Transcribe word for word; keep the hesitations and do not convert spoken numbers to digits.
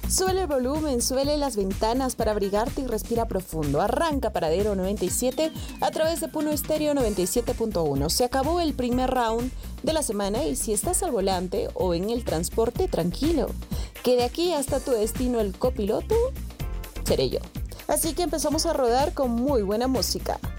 Suele el volumen, suele las ventanas para abrigarte y respira profundo. Arranca Paradero noventa y siete a través de Puno Estéreo noventa y siete punto uno. Se acabó el primer round de la semana y si estás al volante o en el transporte, tranquilo, que de aquí hasta tu destino el copiloto seré yo. Así que empezamos a rodar con muy buena música.